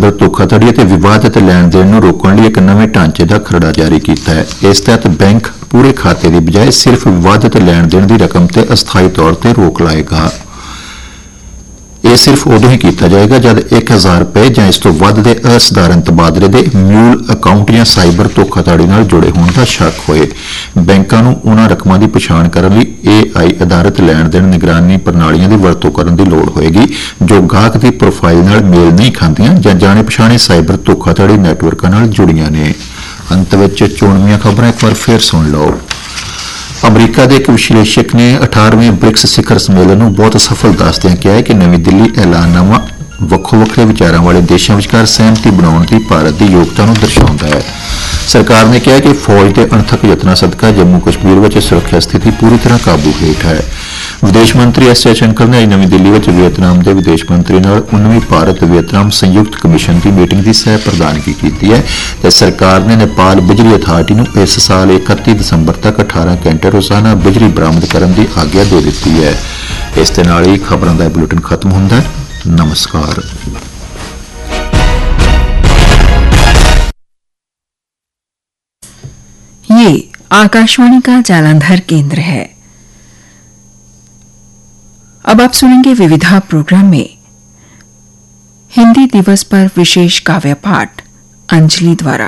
Cyber ਧੋਖਾਧੜੀ ਅਤੇ ਵਿਵਾਦਤ ਲੈਣ ਦੇਣ ਨੂੰ ਰੋਕਣ ਲਈ ਇੱਕ ਨਵੇਂ ਢਾਂਚੇ ਦਾ ਖਰੜਾ ਜਾਰੀ ਕੀਤਾ ਹੈ। ਇਸ ਤਹਿਤ ਬੈਂਕ ਪੂਰੇ ਖਾਤੇ ਦੀ ਬਜਾਏ ਸਿਰਫ ਵਿਵਾਦਤ ਲੈਣ ਦੇਣ ਦੀ ਰਕਮ ਤੇ ਅਸਥਾਈ ਤੌਰ ਤੇ ਰੋਕ ਲਾਏਗਾ। ਇਹ ਸਿਰਫ ਉਦੋਂ ਹੀ ਕੀਤਾ ਜਾਏਗਾ ਜਦ 1000 ਰੁਪਏ ਜਾਂ ਇਸ ਤੋਂ ਵੱਧ ਦੇ ਅਸਧਾਰਨ ਤਬਾਦਲੇ ਦੇ ਮਿਊਲ ਅਕਾਊਂਟ ਜਾਂ ਸਾਈਬਰ ਧੋਖਾਧੜੀ ਨਾਲ ਜੁੜੇ ਹੋਣ ਦਾ ਸ਼ੱਕ ਹੋਏ। ਬੈਂਕਾਂ ਨੂੰ ਉਹਨਾਂ ਰਕਮਾਂ ਦੀ ਪਛਾਣ ਕਰਨ ਲਈ AI ਆਧਾਰਿਤ ਲੈਣ ਦੇਣ ਨਿਗਰਾਨੀ ਪ੍ਰਣਾਲੀਆਂ ਦੀ ਵਰਤੋਂ ਕਰਨ ਦੀ ਲੋੜ ਹੋਏਗੀ ਜੋ ਗਾਹਕ ਦੀ ਪ੍ਰੋਫਾਈਲ ਨਾਲ ਮੇਲ ਨਹੀਂ ਖਾਂਦੀਆਂ ਜਾਂ ਜਾਣੇ ਪਛਾਣੇ ਸਾਈਬਰ ਧੋਖਾਧੜੀ ਨੈਟਵਰਕਾਂ ਨਾਲ ਜੁੜੀਆਂ ਨੇ। ਅੰਤ ਵਿੱਚ ਚੋਣਵੀਆਂ ਖਬਰਾਂ ਇੱਕ ਵਾਰ ਫਿਰ ਸੁਣ ਲਓ। ਅਮਰੀਕਾ ਦੇ ਇੱਕ ਵਿਸ਼ਲੇਸ਼ਕ ਨੇ 18ਵੇਂ ਬ੍ਰਿਕਸ ਸਿਖਰ ਸੰਮੇਲਨ ਨੂੰ ਬਹੁਤ ਸਫਲ ਦੱਸਦਿਆਂ ਕਿਹਾ ਹੈ ਕਿ ਨਵੀਂ ਦਿੱਲੀ ਐਲਾਨਨਾਮਾ ਵੱਖੋ ਵੱਖਰੇ ਵਿਚਾਰਾਂ ਵਾਲੇ ਦੇਸ਼ਾਂ ਵਿਚਕਾਰ ਸਹਿਮਤੀ ਬਣਾਉਣ ਦੀ ਭਾਰਤ ਦੀ ਯੋਗਤਾ ਨੂੰ ਦਰਸਾਉਂਦਾ ਹੈ। ਸਰਕਾਰ ਨੇ ਕਿਹਾ ਕਿ ਫੌਜ ਦੇ ਅਣਥੱਕ ਯਤਨਾਂ ਸਦਕਾ ਜੰਮੂ ਕਸ਼ਮੀਰ ਵਿੱਚ ਸੁਰੱਖਿਆ ਸਥਿਤੀ ਪੂਰੀ ਤਰ੍ਹਾਂ ਕਾਬੂ ਹੇਠ ਹੈ। ਵਿਦੇਸ਼ ਮੰਤਰੀ ਐਸ ਜੈਸ਼ੰਕਰ ਨੇ ਅੱਜ ਨਵੀਂ ਦਿੱਲੀ ਵਿੱਚ ਵੀਅਤਨਾਮ ਦੇ ਵਿਦੇਸ਼ ਮੰਤਰੀ ਨਾਲ 19ਵੀਂ ਭਾਰਤ ਵੀਅਤਨਾਮ ਸੰਯੁਕਤ ਕਮਿਸ਼ਨ ਦੀ ਮੀਟਿੰਗ ਦੀ ਸਹਿ ਪ੍ਰਧਾਨਗੀ ਕੀਤੀ ਹੈ ਤੇ ਸਰਕਾਰ ਨੇ ਨੇਪਾਲ ਬਿਜਲੀ ਅਥਾਰਟੀ ਨੂੰ ਇਸ ਸਾਲ 31 ਦਸੰਬਰ ਤੱਕ 18 ਘੰਟੇ ਰੋਜ਼ਾਨਾ ਬਿਜਲੀ ਬਰਾਮਦ ਕਰਨ ਦੀ ਆਗਿਆ ਦੇ ਦਿੱਤੀ ਹੈ। ਇਸ ਦੇ ਨਾਲ ਹੀ ਖਬਰਾਂ ਦਾ ਬੁਲੇਟਿਨ ਖਤਮ ਹੁੰਦਾ ਹੈ। नमस्कार। ये आकाशवाणी का जालंधर केंद्र है। अब आप सुनेंगे विविधा प्रोग्राम में हिंदी दिवस पर विशेष काव्य पाठ अंजलि द्वारा।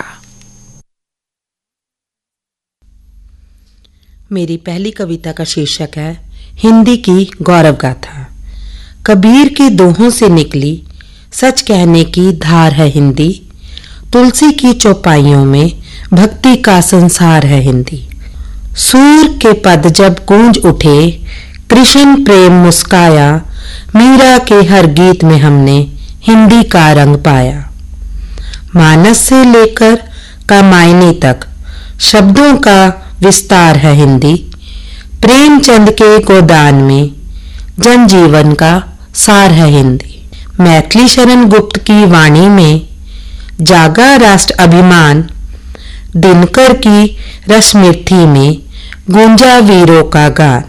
मेरी पहली कविता का शीर्षक है हिंदी की गौरव गाथा। कबीर के दोहों से निकली सच कहने की धार है हिंदी, तुलसी की चौपाइयों में भक्ति का संसार है हिंदी। सूर के पद जब गूंज उठे कृष्ण प्रेम मुस्काया, मीरा के हर गीत में हमने हिंदी का रंग पाया। मानस से लेकर कामायनी तक शब्दों का विस्तार है हिंदी, प्रेमचंद के गोदान में जनजीवन का सार है हिंदी। मैथिली शरण गुप्त की वाणी में जागा राष्ट्र अभिमान, दिनकर की रसमिर्थी में गूंजा वीरों का गान।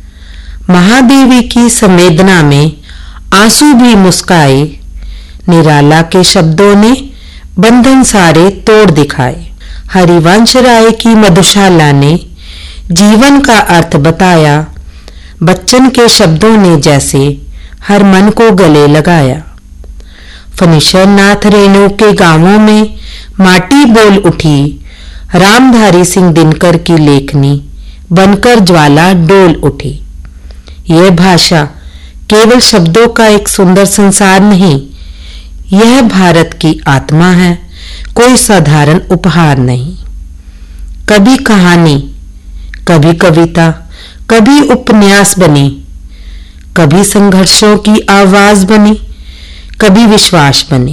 महादेवी की संवेदना में आंसू भी मुस्काए, निराला के शब्दों ने बंधन सारे तोड़ दिखाए। हरिवंश राय की मधुशाला ने जीवन का अर्थ बताया, बच्चन के शब्दों ने जैसे हर मन को गले लगाया। फणीश्वर नाथ रेणु के गांवों में माटी बोल उठी, रामधारी सिंह दिनकर की लेखनी बनकर ज्वाला डोल उठी। यह भाषा केवल शब्दों का एक सुंदर संसार नहीं, यह भारत की आत्मा है, कोई साधारण उपहार नहीं। कभी कहानी, कभी कविता, कभी उपन्यास बनी, कभी संघर्षों की आवाज बनी, कभी विश्वास बनी।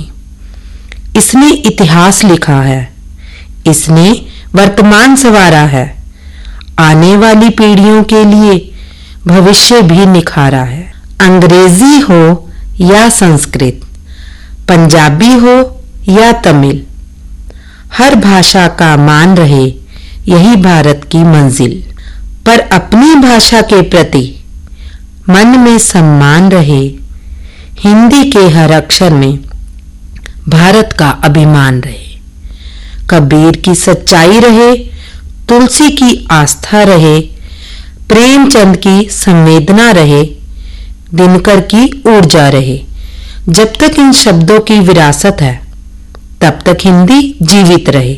इसने इतिहास लिखा है, इसने वर्तमान संवारा है, आने वाली पीढ़ियों के लिए भविष्य भी निखारा है। अंग्रेजी हो या संस्कृत, पंजाबी हो या तमिल, हर भाषा का मान रहे यही भारत की मंजिल। पर अपनी भाषा के प्रति मन में सम्मान रहे, हिंदी के हर अक्षर में भारत का अभिमान रहे। कबीर की सच्चाई रहे, तुलसी की आस्था रहे, प्रेमचंद की संवेदना रहे, दिनकर की ऊर्जा रहे। जब तक इन शब्दों की विरासत है तब तक हिंदी जीवित रहे।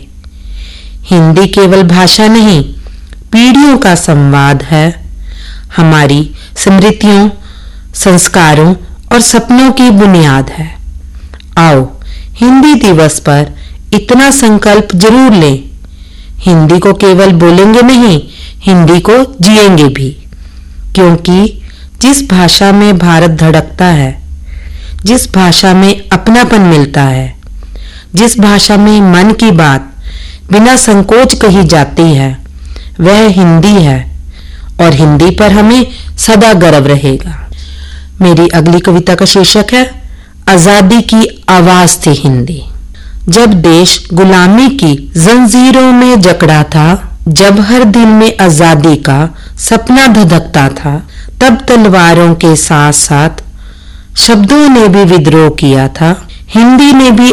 हिंदी केवल भाषा नहीं, पीढ़ियों का संवाद है, हमारी स्मृतियों, संस्कारों और सपनों की बुनियाद है। आओ हिंदी दिवस पर इतना संकल्प जरूर लें, हिंदी को केवल बोलेंगे नहीं, हिंदी को जिएंगे भी, क्योंकि जिस भाषा में भारत धड़कता है, जिस भाषा में अपनापन मिलता है, जिस भाषा में मन की बात बिना संकोच कही जाती है, वह हिंदी है और हिंदी पर हमें सदा गर्व रहेगा। मेरी अगली कविता का शीर्षक है आजादी की आवाज थी हिंदी। जब देश गुलामी की जंजीरों में जकड़ा था, जब हर दिल में आजादी का सपना धधकता था, तब तलवारों के साथ साथ शब्दों ने भी विद्रोह किया था। हिंदी ने भी